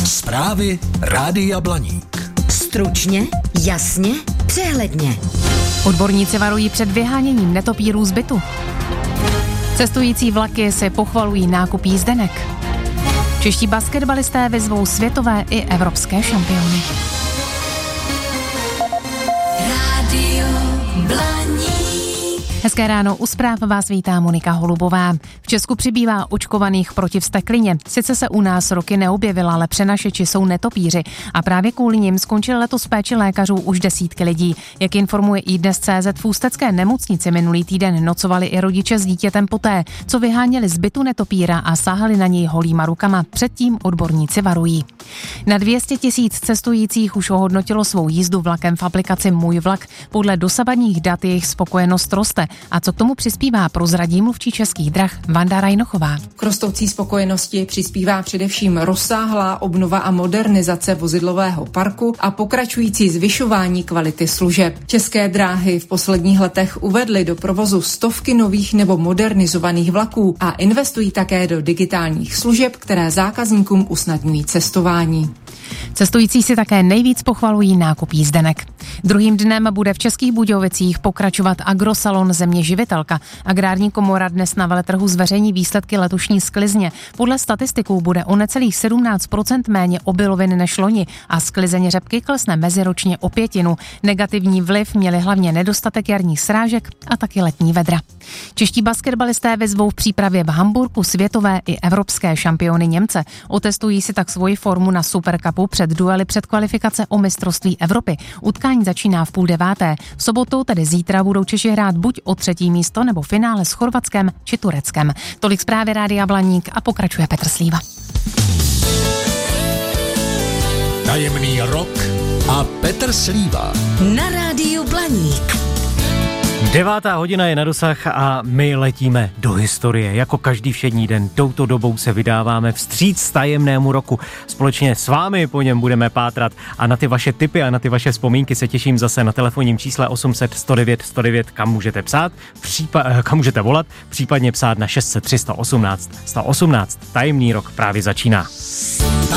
Zprávy Rádia Blaník. Stručně, jasně, přehledně. Odborníci varují před vyháněním netopírů z bytu. Cestující vlaky si pochvalují nákup jízdenek. Čeští basketbalisté vyzvou světové i evropské šampiony. Rádio Blaník. Hezké ráno, u zpráv vás vítá Monika Holubová. V Česku přibývá očkovaných proti vzteklině. Sice se u nás roky neobjevila, ale přenašeči jsou netopíři a právě kvůli nim skončily letos péči lékařů už desítky lidí. Jak informuje iDnes.cz, v ústecké nemocnici minulý týden nocovali i rodiče s dítětem poté, co vyháněli z bytu netopíra a sáhali na něj holýma rukama. Předtím odborníci varují. Na 200 000 cestujících už ohodnotilo svou jízdu vlakem v aplikaci Můj vlak. Podle dosavadních dat jejich spokojenost roste. A co k tomu přispívá, prozradí mluvčí Českých drah Vanda Rajnochová. K rostoucí spokojenosti přispívá především rozsáhlá obnova a modernizace vozidlového parku a pokračující zvyšování kvality služeb. České dráhy v posledních letech uvedly do provozu stovky nových nebo modernizovaných vlaků a investují také do digitálních služeb, které zákazníkům usnadňují cestování. Cestující si také nejvíc pochvalují nákup jízdenek. Druhým dnem bude v Českých Budějovicích pokračovat Agrosalon Země živitelka. Agrární komora dnes na veletrhu zveřejní výsledky letošní sklizně. Podle statistiků bude o necelých 17% méně obilovin než loni a sklizeň řepky klesne meziročně o 1/5. Negativní vliv měli hlavně nedostatek jarních srážek a taky letní vedra. Čeští basketbalisté vyzvou v přípravě v Hamburku světové i evropské šampiony Němce. Otestují si tak svoji formu na Supercupu před duely předkvalifikace o mistrovství Evropy. Utkání začíná v 8:30. V sobotu, tedy zítra, budou Češi hrát buď o 3. místo nebo finále s Chorvatskem či Tureckem. Tolik zprávy Rádia Blaník a pokračuje Petr Slíva. Tajemný rok a Petr Slíva. Na Rádiu Blaník. 9:00 je na dosah a my letíme do historie. Jako každý všední den touto dobou se vydáváme vstříc tajemnému roku. Společně s vámi po něm budeme pátrat a na ty vaše tipy a na ty vaše vzpomínky se těším zase na telefonním čísle 800 109 109, kam můžete psát, kam můžete volat, případně psát na 603 118 118. Tajemný rok právě začíná.